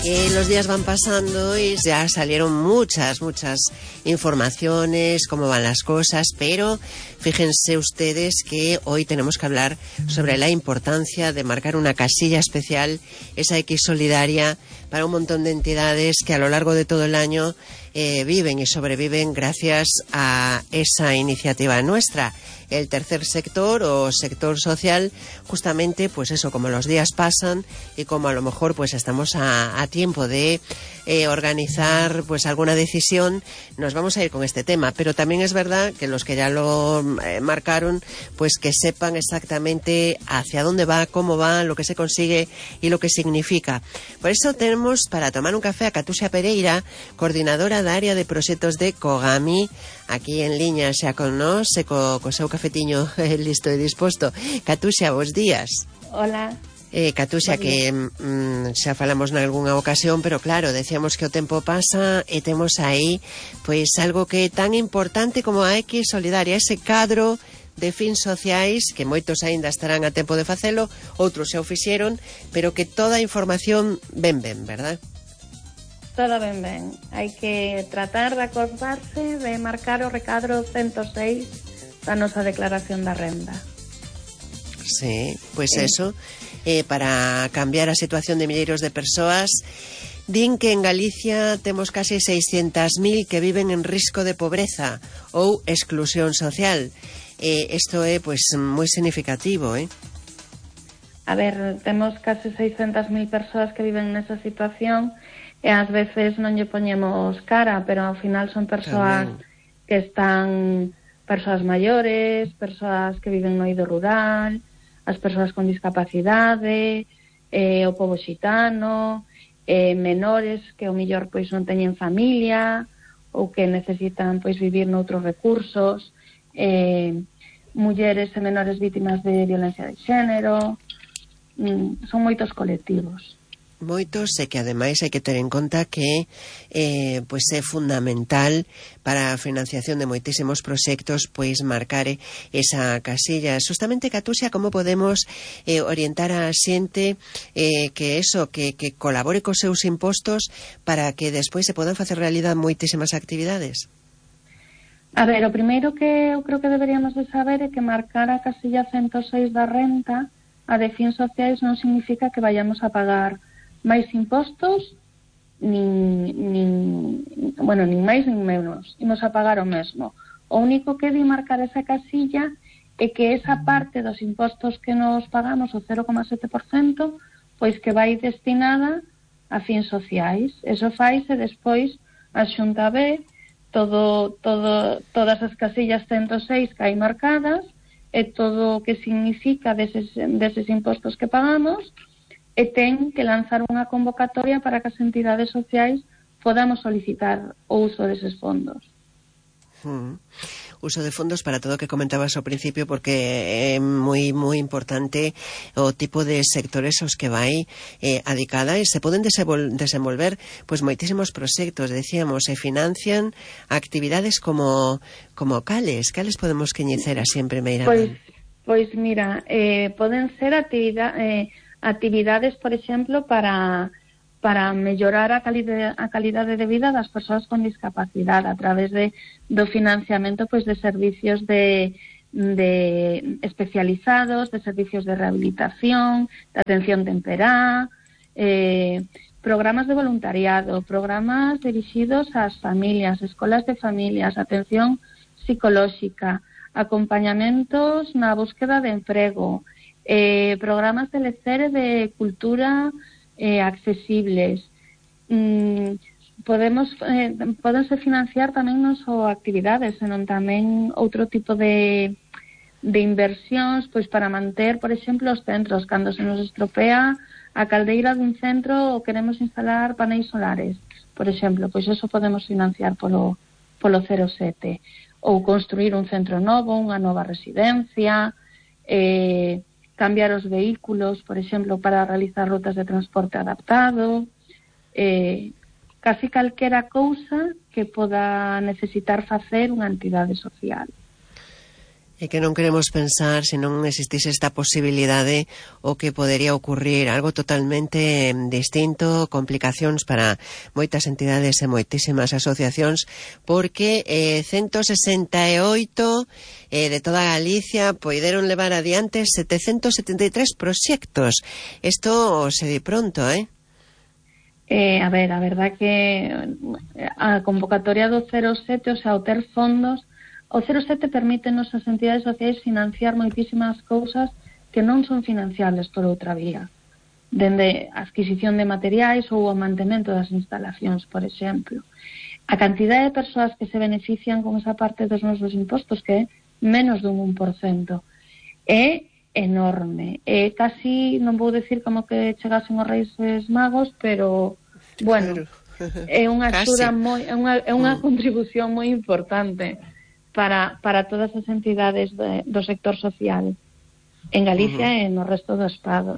Los días van pasando y ya salieron muchas informaciones, cómo van las cosas, pero fíjense ustedes que hoy tenemos que hablar sobre la importancia de marcar una casilla especial, esa X solidaria, para un montón de entidades que a lo largo de todo el año viven y sobreviven gracias a esa iniciativa nuestra. El tercer sector o sector social, justamente, pues eso, como los días pasan y como a lo mejor pues estamos a tiempo de organizar pues alguna decisión, nos vamos a ir con este tema. Pero también es verdad que los que ya lo marcaron, pues que sepan exactamente hacia dónde va, cómo va, lo que se consigue y lo que significa. Por eso tenemos para tomar un café a Catusia Pereira, coordinadora da área de proxectos de Cogami, aquí en liña xa con nós, e co seu cafetiño listo e disposto. Catusia, bons días. Hola. Catusia, que xa falamos nalgúna ocasión, pero claro, decíamos que o tempo pasa e temos aí pois algo que é tan importante como a X Solidaria, ese cadro de fins sociais que moitos aínda estarán a tempo de facelo, outros xa o fixeron, pero que toda a información ben, verdad? Todo ben. Hai que tratar de acordarse de marcar o recadro 106 da nosa declaración da renda. Sí, pois eso, para cambiar a situación de milleiros de persoas. Din que en Galicia temos casi 600.000 que viven en risco de pobreza ou exclusión social. Isto é, pois, moi significativo, A ver, temos casi 600.000 persoas que viven nesa situación e ás veces non lle poñemos cara, pero ao final son persoas que están, persoas maiores, persoas que viven no eido rural, as persoas con discapacidade, o pobo xitano, menores que ao mellor pois non teñen familia ou que necesitan pois vivir noutros recursos, mulleres e menores vítimas de violencia de xénero. Son moitos colectivos. Moitos, e que ademais hai que ter en conta que pois é fundamental para a financiación de moitísimos proxectos pois marcar esa casilla. Justamente, Catusia, como podemos orientar a xente que colabore cos seus impostos para que despois se podan facer realidade moitísimas actividades? A ver, o primeiro que eu creo que deberíamos de saber é que marcar a casilla 106 da renta, a de fins sociais, non significa que vayamos a pagar máis impostos, nin máis nin menos. Imos a pagar o mesmo. O único que di marcar esa casilla é que esa parte dos impostos que nos pagamos, o 0,7%, pois que vai destinada a fins sociais. Eso faise despois a Xunta B, todas as casillas 106 que hai marcadas, e todo o que significa deses impostos que pagamos, e ten que lanzar unha convocatoria para que as entidades sociais podamos solicitar o uso deses fondos. Uso de fondos para todo o que comentabas ao principio, porque é moi importante o tipo de sectores aos que vai adicada, e se poden desenvolver pois moitísimos proxectos, decíamos, e financian actividades como cales podemos coñecer así en primeira mão? Pois mira, poden ser actividades, por exemplo, para mellorar a calidade de vida das persoas con discapacidade a través do financiamento pois de servicios de especializados, de servicios de rehabilitación, de atención temperá, programas de voluntariado, programas dirixidos ás familias, escolas de familias, atención psicolóxica, acompañamentos na búsqueda de emprego, programas de lecer e de cultura accesibles. Podense financiar tamén non só actividades, senón tamén outro tipo de inversións pois para manter, por exemplo, os centros. Cando se nos estropea a caldeira dun centro ou queremos instalar paneis solares, por exemplo, pois eso podemos financiar polo 07. Ou construir un centro novo, unha nova residencia, cambiar os vehículos, por exemplo, para realizar rutas de transporte adaptado, casi calquera cousa que poda necesitar facer unha entidade social. E que non queremos pensar se non existise esta posibilidade o que podería ocurrir algo totalmente distinto, complicacións para moitas entidades e moitísimas asociacións, porque 168 de toda Galicia poideron levar adiante 773 proxectos. Isto se di pronto, A ver, a verdad que a convocatoria do 07, o sea, o ter fondos, o 07 permítenos as entidades sociais financiar moitísimas cousas que non son financiables por outra vía, dende a adquisición de materiais ou o mantemento das instalacións, por exemplo. A cantidade de persoas que se benefician con esa parte dos nosos impostos, que é menos dun 1%, é enorme. É casi, non vou decir como que chegasen os Reis Magos, pero, bueno, é unha axuda moi, é unha contribución moi importante para todas as entidades do sector social en Galicia e no resto do Estado.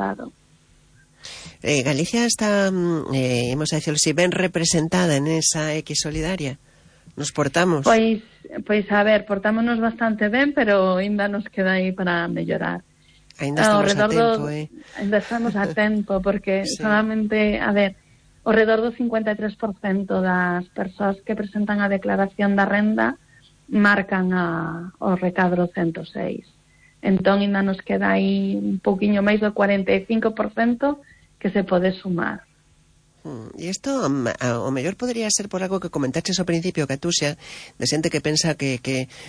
Galicia está, imos a decirlo así, ben representada en esa X solidaria. Nos portamos? Pois a ver, portámonos bastante ben, pero ainda nos queda aí para mellorar. Ainda estamos a tempo, Ainda estamos a tempo, porque sí. Solamente, a ver, ao redor do 53% das persoas que presentan a declaración da renda marcan o recadro 106. Entón, ainda nos queda aí un pouquiño máis do 45% que se pode sumar. E isto, o mellor podría ser por algo que comentaches ao principio, Catuxa, de xente que pensa que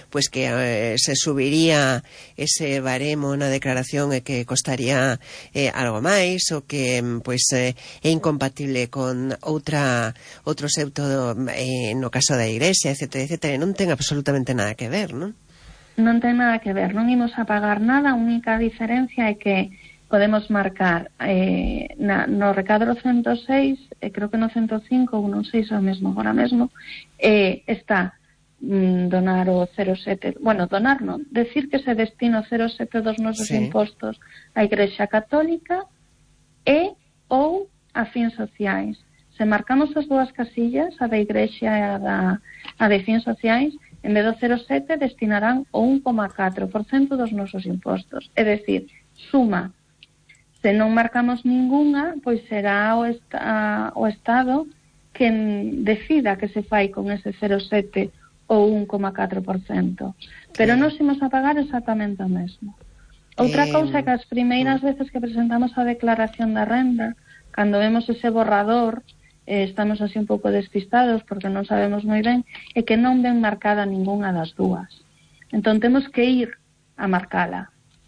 se subiría ese baremo na declaración e que costaría algo máis, ou que é incompatible con outro xeuto no caso da Igrexa, etcétera, etcétera. Non ten absolutamente nada que ver, non? Non ten nada que ver, non imos a pagar nada. A única diferencia é que podemos marcar no recadro 106, creo que no 105 ou non sei se o mesmo agora mesmo, está donar o 07, bueno, donar non, decir que se destina o 07 dos nosos impostos á Igrexa Católica e ou a fins sociais. Se marcamos as dúas casillas, a da Igrexa e a de fins sociais, en vez do 07 destinarán o 1,4% dos nosos impostos. É dicir, suma. Se non marcamos ningunha, pois será o Estado quen decida que se fai con ese 0,7 ou 1,4%. Pero nós imos a pagar exactamente o mesmo. Outra cousa é que as primeiras veces que presentamos a declaración da renda, cando vemos ese borrador, estamos así un pouco despistados porque non sabemos moi ben, é que non ven marcada ningunha das dúas. Entón temos que ir a marcala.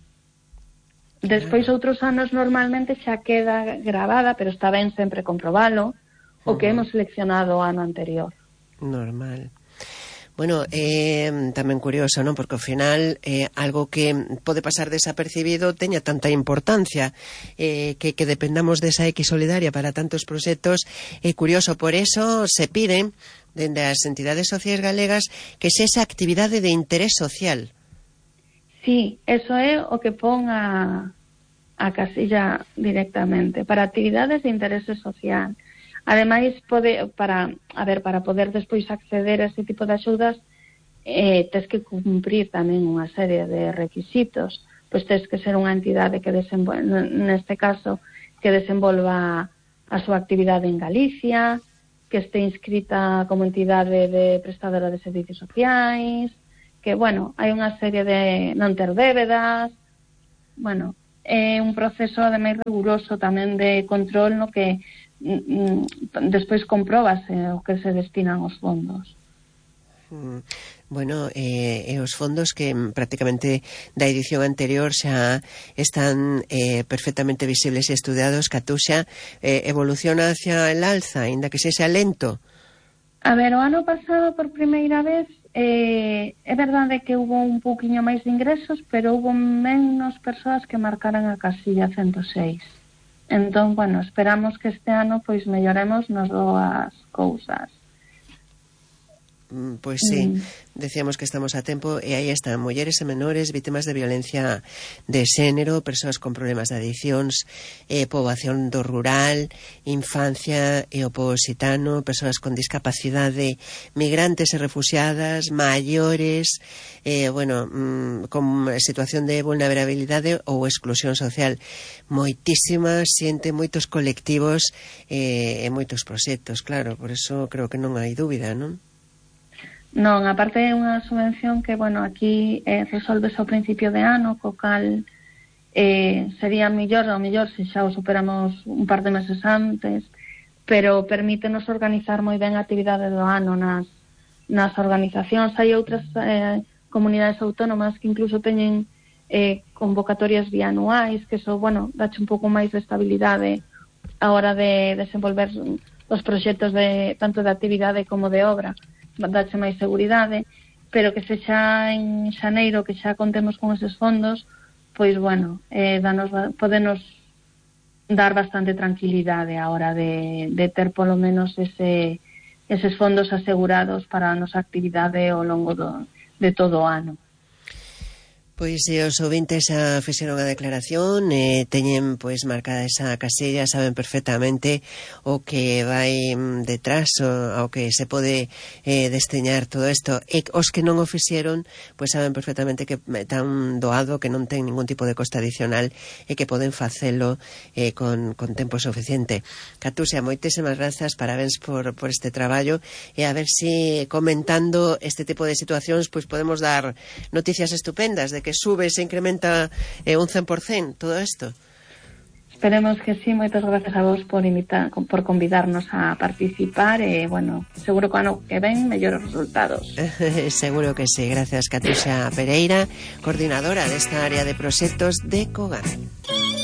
Despois outros anos normalmente xa queda gravada, pero está ben sempre comprobalo, o que hemos seleccionado o ano anterior. Normal. Bueno, tamén curioso, non? Porque ao final algo que pode pasar desapercibido teña tanta importancia, que dependamos desa X solidaria para tantos proxectos. É curioso, por eso se pide dende as entidades sociais galegas que sexa actividade de interés social. Sí, eso é o que pon a casilla directamente, para actividades de interese social. Ademais, para poder despois acceder a ese tipo de axudas, tes que cumprir tamén unha serie de requisitos. Pois tes que ser unha entidade que neste caso, que desenvolva a súa actividade en Galicia, que este inscrita como entidade de prestadora de servicios sociais, que, bueno, hai unha serie de non ter débedas, bueno, é un proceso ademais riguroso tamén de control no que despois comprobase o que se destinan os fondos. Bueno, os fondos que prácticamente da edición anterior xa están perfectamente visibles e estudiados, Catuxa, evoluciona hacia el alza, ainda que sexa lento? A ver, o ano pasado por primeira vez é verdade que hubo un pouquiño máis de ingresos, pero hubo menos persoas que marcaran a casilla 106. Entón, bueno, esperamos que este ano pois melloremos nas dúas cousas. Pois sí, decíamos que estamos a tempo e aí están mulleres e menores vítimas de violencia de xénero, persoas con problemas de adiccións, poboación do rural, infancia e o pobo xitano, persoas con discapacidade, migrantes e refuxiadas, maiores, con situación de vulnerabilidade ou exclusión social. Moitísima xente, moitos colectivos e moitos proxectos, claro, por eso creo que non hai dúbida, non? Non, aparte é unha subvención que, aquí resolves ao principio de ano, co cal sería mellor se xa o superamos un par de meses antes, pero permítenos organizar moi ben a actividade do ano nas organizacións. Hai outras comunidades autónomas que incluso teñen convocatorias bianuais, que dache un pouco máis de estabilidade a hora de desenvolver os proxectos tanto de actividade como de obra, dache máis seguridade, pero que se xa en xaneiro que xa contemos con eses fondos, pois podenos dar bastante tranquilidade a hora de ter polo menos eses fondos asegurados para a nosa actividade ao longo de todo o ano. Pois os ouvintes xa fixeron a declaración, teñen pois marcada esa casella, saben perfectamente o que vai detrás, ao que se pode desteñar todo isto, e os que non o fixeron pois saben perfectamente que tan doado, que non ten ningún tipo de coste adicional e que poden facelo con tempo suficiente. Catusia, moitísimas grazas, parabéns por este traballo, e a ver se comentando este tipo de situacións pois podemos dar noticias estupendas de que sube, se incrementa un 100% todo isto. Esperemos que sí, moitas gracias a vos por convidarnos a participar e, seguro que o ano que ven mellores resultados. Seguro que sí, gracias Catusia Pereira, coordinadora desta área de proxectos de COGAN.